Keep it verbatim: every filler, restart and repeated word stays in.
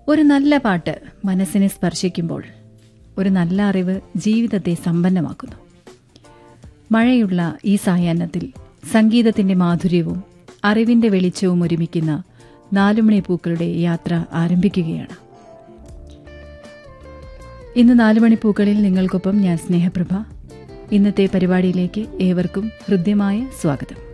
ഒരു നല്ല പാട്ട് മനസ്സിനെ സ്പർശിക്കുമ്പോൾ ഒരു നല്ല അറിവ് ജീവിതത്തെ സമ്പന്നമാക്കുന്നു. മഴയുള്ള ഈ സായാഹ്നത്തിൽ സംഗീതത്തിന്റെ മാധുര്യവും അറിവിന്റെ വെളിച്ചവും ഒരുമിക്കുന്ന നാലുമണി പൂക്കളുടെ യാത്ര ആരംഭിക്കുകയാണ്. ഇന്ന് നാലുമണി പൂക്കളിൽ നിങ്ങൾക്കൊപ്പം ഞാൻ സ്നേഹപ്രഭ. ഇന്നത്തെ പരിപാടിയിലേക്ക് ഏവർക്കും ഹൃദ്യമായ സ്വാഗതം.